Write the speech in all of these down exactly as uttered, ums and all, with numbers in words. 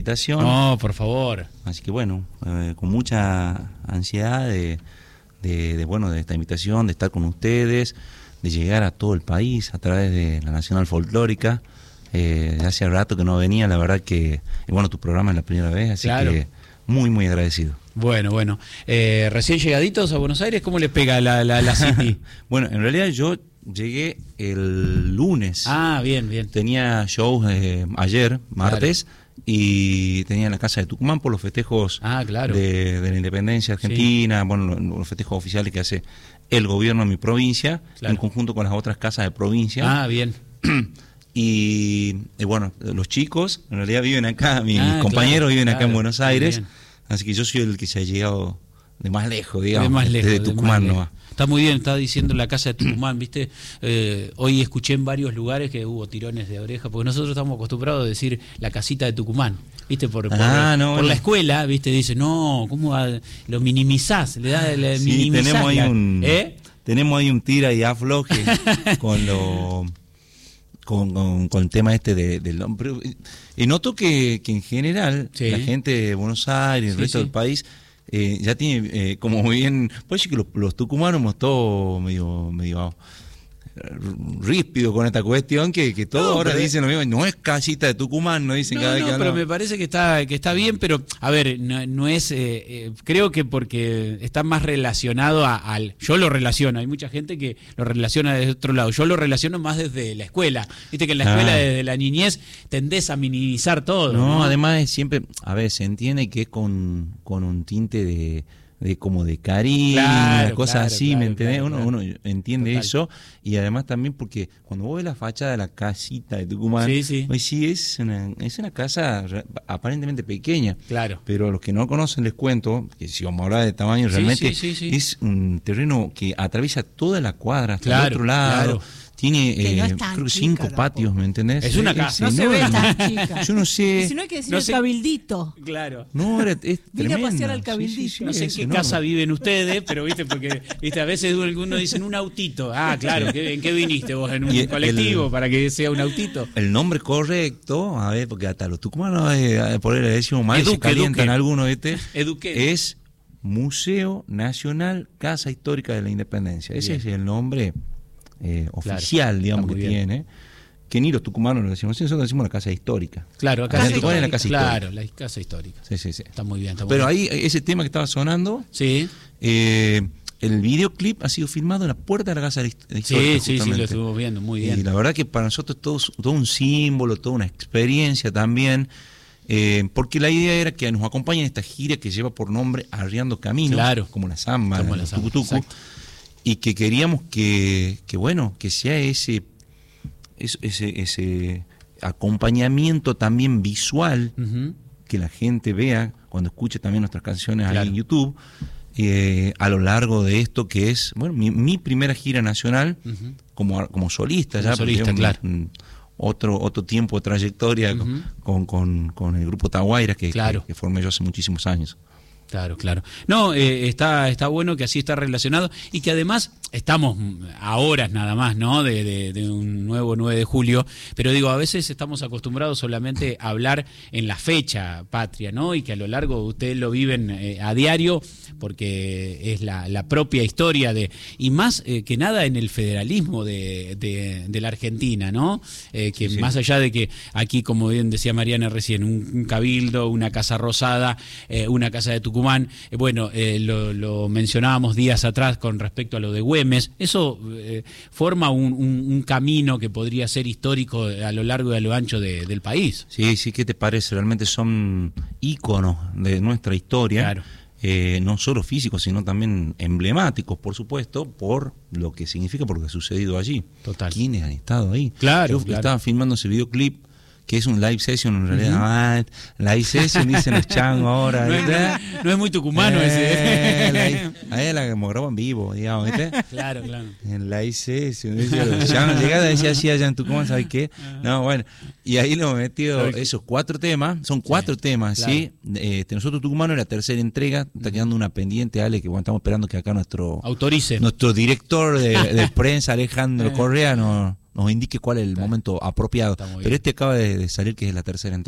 No, por favor. Así que bueno, eh, con mucha ansiedad de, de, de, bueno, de esta invitación, de estar con ustedes, de llegar a todo el país a través de la Nacional Folclórica. Eh, hace rato que no venía, la verdad que, y bueno, tu programa es la primera vez, así claro. que muy, muy agradecido. Bueno, bueno. Eh, recién llegaditos a Buenos Aires, ¿cómo les pega la, la, la City? Bueno, en realidad yo llegué el lunes. Ah, bien, bien. Tenía shows eh, ayer, martes, claro. Y tenía la casa de Tucumán por los festejos ah, claro. de, de la independencia argentina, sí. Bueno, los festejos oficiales que hace el gobierno de mi provincia, claro. En conjunto con las otras casas de provincia. Ah, bien. Y, y bueno, los chicos en realidad viven acá, mis ah, compañeros claro, viven acá claro, en Buenos Aires, bien. Así que yo soy el que se ha llegado de más lejos, digamos, de más lejos, desde Tucumán nomás. Está muy bien, está diciendo la casa de Tucumán, ¿viste? Eh, hoy escuché en varios lugares que hubo tirones de oreja, porque nosotros estamos acostumbrados a decir la casita de Tucumán, ¿viste? Por, por, ah, no, por bueno. la escuela, ¿viste? Dice, no, ¿cómo va? Lo minimizás? Le da le sí, minimizás. Tenemos ahí, la, un, ¿eh? tenemos ahí un tira y afloje con lo... Con, con, con el tema este de, del nombre. Y noto que, que en general sí. La gente de Buenos Aires, el sí, resto sí. del país, eh, ya tiene eh, como muy bien. Pues que los, los tucumanos hemos todo medio, medio ríspido con esta cuestión, que, que todos no, ahora dicen lo mismo. No es casita de Tucumán, no dicen no, cada vez no, que pero hablan. me parece que está que está bien, pero a ver, no, no es, eh, eh, creo que porque está más relacionado a, al, yo lo relaciono, hay mucha gente que lo relaciona desde otro lado, yo lo relaciono más desde la escuela, viste que en la ah. escuela desde la niñez tendés a minimizar todo. No, ¿no? Además es siempre, a ver, se entiende que es con, con un tinte de... de como de cariño, claro, cosas claro, así, claro, ¿me entendés? Claro, uno, claro. uno entiende Total. Eso, y además también porque cuando vos ves la fachada de la casita de Tucumán, sí, sí. Pues sí es una, es una casa aparentemente pequeña, claro. Pero a los que no conocen les cuento, que si vamos a hablar de tamaño, sí, realmente sí, sí, sí. Es un terreno que atraviesa toda la cuadra hasta claro, el otro lado. Claro. Tiene, eh, no creo que cinco chica, patios, ¿me entendés? Es una casa. No se ve tan chica. Yo no sé. Si no hay que decir no el sé. cabildito. Claro. No, era, es Vine a pasear al cabildito. Sí, sí, sí, no sé en qué enorme. Casa viven ustedes, pero viste, porque viste a veces algunos dicen un autito. Ah, claro, ¿en qué viniste vos? ¿En un el, colectivo el, para que sea un autito? El nombre correcto, a ver, porque hasta los tucumanos, eh, por ahí le decimos mal, Eduque, se calientan eduque. algunos, ¿viste? Eduque. Es Museo Nacional Casa Histórica de la Independencia. Ese Bien. Es el nombre eh, oficial, claro, digamos, que bien. Tiene. Que ni los tucumanos lo decimos, nosotros decimos la casa histórica. Claro, acá en Tucumán es la casa histórica. Claro, la casa histórica. Sí, sí, sí. Está muy bien. Está muy Pero bien. ahí, ese tema que estaba sonando, sí. eh, el videoclip ha sido filmado en la puerta de la casa histórica. Sí, sí, sí, lo estuvimos viendo, muy bien. Y la verdad que para nosotros es todo, todo un símbolo, toda una experiencia también. Eh, porque la idea era que nos acompañen en esta gira que lleva por nombre Arriando Caminos, claro. como la samba, como la la samba, tucutucu, exacto. Y que queríamos que, que bueno, que sea ese, ese, ese acompañamiento también visual, uh-huh. que la gente vea cuando escuche también nuestras canciones claro. ahí en YouTube, eh, a lo largo de esto que es, bueno, mi, mi primera gira nacional uh-huh. como, como solista, como ya solista, claro. Un, otro otro tiempo de trayectoria uh-huh. con, con, con el grupo Taguaira que, claro. que, que formé yo hace muchísimos años. Claro, claro. No, eh, está está bueno que así está relacionado y que además estamos a horas nada más, ¿no? De, de, de un nuevo nueve de julio, pero digo, a veces estamos acostumbrados solamente a hablar en la fecha patria, ¿no? Y que a lo largo ustedes lo viven eh, a diario porque es la, la propia historia de, y más eh, que nada en el federalismo de, de, de la Argentina, ¿no? Eh, que sí, sí. Más allá de que aquí, como bien decía Mariana recién, un, un cabildo, una casa rosada, eh, una casa de Tucumán, Eh, bueno, eh, lo, lo mencionábamos días atrás con respecto a lo de Güemes, eso eh, forma un, un, un camino que podría ser histórico a lo largo y a lo ancho de, del país. Sí, sí, ¿qué te parece? Realmente son íconos de nuestra historia, claro. eh, no solo físicos, sino también emblemáticos, por supuesto, por lo que significa, por lo que ha sucedido allí. Total. ¿Quiénes han estado ahí? Claro, Yo claro. estaba filmando ese videoclip, que es un live session en realidad. Uh-huh. Ah, live session dicen los changos ahora. No es, no es muy tucumano eh, ese. La, ahí es la que me grabo en vivo, digamos, ¿viste? Claro, claro. En live session. Los changos llegaron a decir así allá en Tucumán, ¿sabes qué? Uh-huh. No, bueno. Y ahí lo hemos metido esos cuatro temas. Son cuatro sí, temas, claro. ¿sí? Este, nosotros Tucumano, la tercera entrega. Está uh-huh. quedando una pendiente, Ale, que bueno, estamos esperando que acá nuestro... autorice. Nuestro director de, de prensa, Alejandro Correa, nos... nos indique cuál es el claro. momento apropiado. Pero este acaba de, de salir, que es la tercera entrega.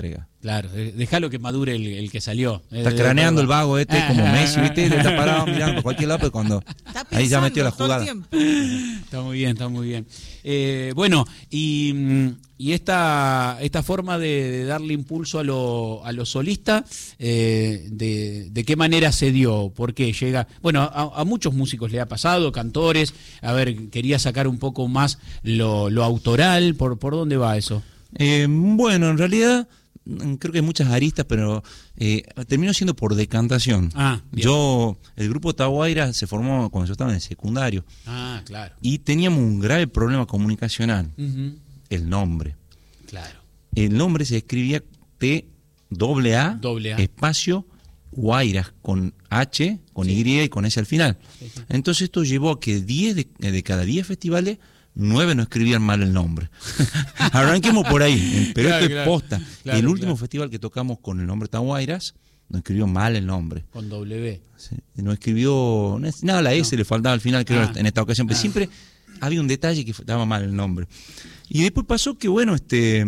Claro, déjalo que madure el, el que salió. Está eh, craneando el vago este ah, como Messi, ¿viste? Le está parado mirando por cualquier lado, pero cuando ahí ya metió la jugada. Está muy bien, está muy bien. Eh, bueno, y, y esta, esta forma de, de darle impulso a lo, a lo solista, eh, de, ¿de qué manera se dio? ¿Por qué llega? Bueno, a, a muchos músicos le ha pasado, cantores. A ver, quería sacar un poco más lo, lo autoral. ¿Por, por dónde va eso? Eh, bueno, en realidad creo que hay muchas aristas, pero eh, terminó siendo por decantación. Ah, yo, el grupo Tahuayra se formó cuando yo estaba en el secundario. Ah, claro. Y teníamos un grave problema comunicacional. Uh-huh. El nombre. Claro. El nombre se escribía T doble A, doble A. espacio Guairas, con H, con sí. Y y con S al final. Sí, sí. Entonces esto llevó a que diez de, de cada diez festivales, nueve no escribían mal el nombre. Arranquemos por ahí, pero claro, esto es posta. Claro, el último claro. festival que tocamos con el nombre Tahuayras, no escribió mal el nombre. Con W. Sí, no escribió, nada, la S no. le faltaba al final, creo, ah, en esta ocasión, pero ah. siempre había un detalle que estaba mal el nombre. Y después pasó que, bueno, este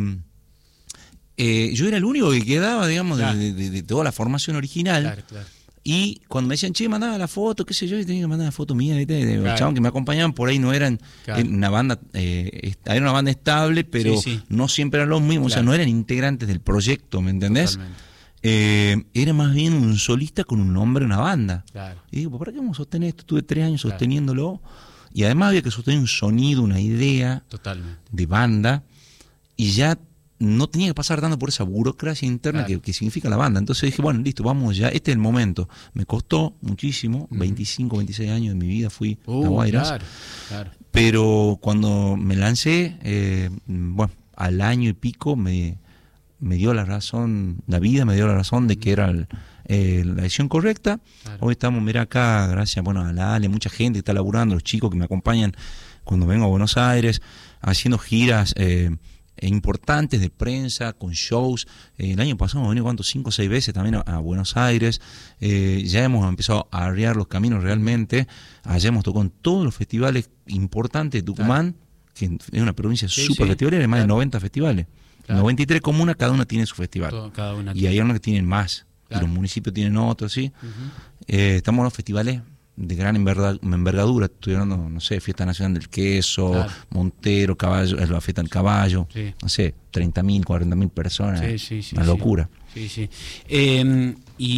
eh, yo era el único que quedaba, digamos, claro. de, de, de toda la formación original. Claro, claro. Y cuando me decían, che, mandaba la foto, qué sé yo, y tenía que mandar la foto mía, ¿viste? De claro. chabón que me acompañaban, por ahí no eran claro. una banda, eh, era una banda estable, pero sí, sí. no siempre eran los mismos, claro. o sea, no eran integrantes del proyecto, ¿me entendés? Eh, era más bien un solista con un nombre, una banda. Claro. Y digo, ¿para qué vamos a sostener esto? Tuve tres años claro. sosteniéndolo, y además había que sostener un sonido, una idea Totalmente. de banda, y ya no tenía que pasar dando por esa burocracia interna claro. que, que significa la banda. Entonces dije, bueno, listo, vamos ya, este es el momento. Me costó muchísimo, uh-huh. veinticinco, veintiséis años de mi vida fui uh, a Guayras, claro, claro. pero cuando me lancé, eh, bueno, al año y pico me, me dio la razón, la vida me dio la razón de que era el, eh, la decisión correcta. Claro. Hoy estamos, mira acá, gracias bueno, a la Ale, mucha gente que está laburando, los chicos que me acompañan cuando vengo a Buenos Aires, haciendo giras eh, importantes de prensa, con shows. Eh, el año pasado hemos venido cuánto, cinco o seis veces también a, a Buenos Aires. Eh, ya hemos empezado a arriar los caminos realmente. Allá hemos tocado en todos los festivales importantes de Tucumán, claro. que es una provincia sí, súper sí, festivalera, hay más claro. de noventa festivales. Claro. noventa y tres comunas, cada una tiene su festival. Todo, cada una y tiene. hay unos que tienen más, claro. y los municipios tienen otros, ¿sí? Uh-huh. eh, estamos en los festivales de gran envergadura, estoy hablando, no sé, Fiesta Nacional del Queso, claro. Montero, Caballo, la Fiesta del Caballo, sí. no sé, treinta mil, cuarenta mil personas, sí, sí, sí, una sí. locura. Sí, sí. Eh,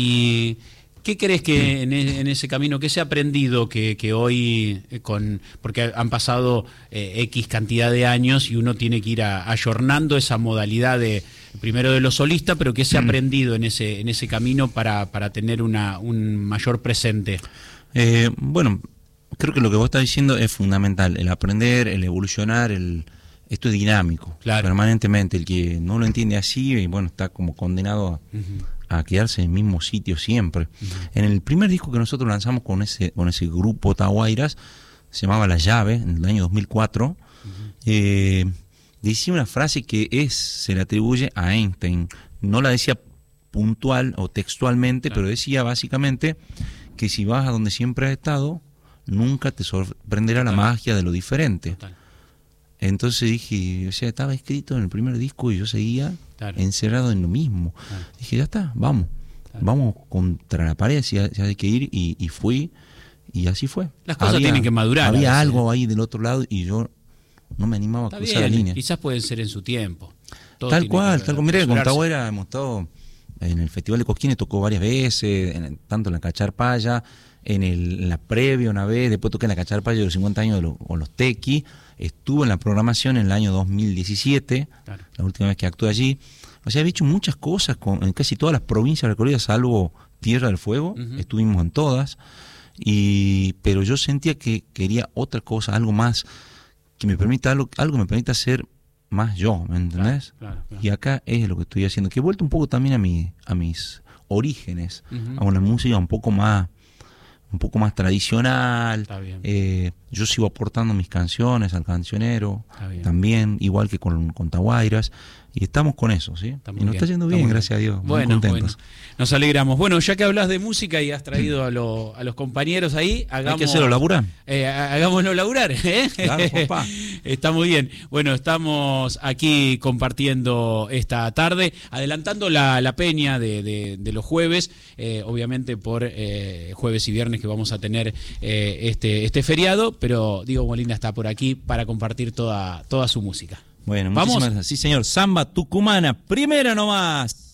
y ¿qué crees que en, en ese camino, qué se ha aprendido que, que hoy, con porque han pasado eh, X cantidad de años y uno tiene que ir a, ayornando esa modalidad de primero de lo solista, pero qué se ha aprendido en ese en ese camino para, para tener una, un mayor presente? Eh, bueno, creo que lo que vos estás diciendo es fundamental, el aprender, el evolucionar, el esto es dinámico, claro. permanentemente. El que no lo entiende así, y bueno, está como condenado a, uh-huh. a quedarse en el mismo sitio siempre. Uh-huh. En el primer disco que nosotros lanzamos con ese con ese grupo Tahuayras, se llamaba La Llave, en el año dos mil cuatro, uh-huh. eh, decía una frase que es se le atribuye a Einstein, no la decía puntual o textualmente, claro. pero decía básicamente que si vas a donde siempre has estado, nunca te sorprenderá Total. La magia de lo diferente. Total. Entonces dije, o sea, estaba escrito en el primer disco y yo seguía claro. encerrado en lo mismo. Claro. Dije, ya está, vamos, claro. vamos contra la pared, si hay, si hay que ir, y, y fui, y así fue. Las cosas había, tienen que madurar. Había algo ahí del otro lado y yo no me animaba está a cruzar bien, la línea. Quizás pueden ser en su tiempo. Todo tal cual, tal cual. Mirá, con Tahuayra hemos estado en el Festival de Cosquín, tocó varias veces, en, tanto en la Cacharpaya, en, el, en la previa una vez, después toqué en la Cacharpaya de los cincuenta años de los, con los Tequi, estuve en la programación en el año dos mil diecisiete, claro. la última vez que actué allí. O sea, he hecho muchas cosas con, en casi todas las provincias recorridas, salvo Tierra del Fuego, uh-huh. estuvimos en todas, y pero yo sentía que quería otra cosa, algo más, que me permita, algo, algo que me permita ser más yo, ¿me entendés? Claro, claro, claro. Y acá es lo que estoy haciendo, que he vuelto un poco también a mi, a mis orígenes, uh-huh. a una música un poco más un poco más tradicional. Eh, yo sigo aportando mis canciones al cancionero también, igual que con, con Tahuayras, y estamos con eso, ¿sí? Está Y muy nos bien, está yendo está bien, muy gracias bien. a Dios. Muy Bueno, contentos. bueno, nos alegramos. Bueno, ya que hablas de música y has traído a, lo- a los compañeros ahí, hagamos... Hay que hacerlo laburar. Eh, hagámoslo laburar, ¿eh? Claro, papá. Está muy bien. Bueno, estamos aquí compartiendo esta tarde, adelantando la, la peña de, de, de los jueves, eh, obviamente por eh, jueves y viernes que vamos a tener eh, este, este feriado, pero Diego Molina está por aquí para compartir toda, toda su música. Bueno, ¿Vamos? muchísimas gracias. Sí, señor. Samba tucumana, primera nomás.